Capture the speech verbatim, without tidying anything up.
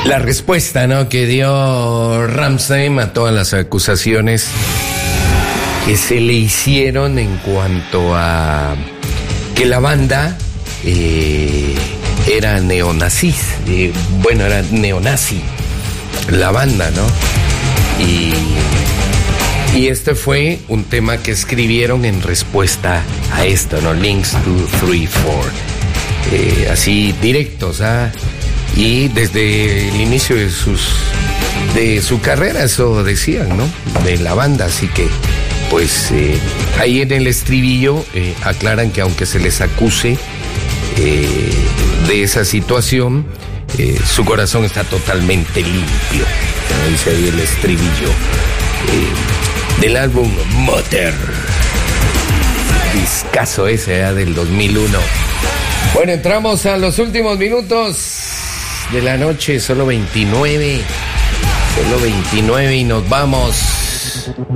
La respuesta, ¿no?, que dio Rammstein a todas las acusaciones que se le hicieron en cuanto a que la banda eh, era neonazis, eh, bueno, era neonazi la banda, ¿no? Y, y este fue un tema que escribieron en respuesta a esto, ¿no? Links two, three, four, eh, así directos, ¿ah? Y desde el inicio de sus de su carrera eso decían, ¿no?, de la banda. Así que pues eh, ahí en el estribillo eh, aclaran que aunque se les acuse eh, de esa situación, eh, su corazón está totalmente limpio, como dice ahí el estribillo eh, del álbum Motor, discazo ese, ¿eh?, del dos mil uno. Bueno, entramos a los últimos minutos de la noche, solo veintinueve, solo veintinueve y nos vamos.